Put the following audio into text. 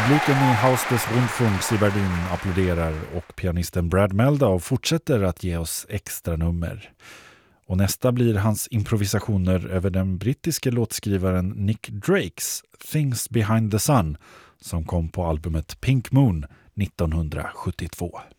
Publiken i Haus des Rundfunks i Berlin applåderar och pianisten Brad Mehldau fortsätter att ge oss extra nummer. Och nästa blir hans improvisationer över den brittiske låtskrivaren Nick Drakes Things Behind the Sun som kom på albumet Pink Moon 1972.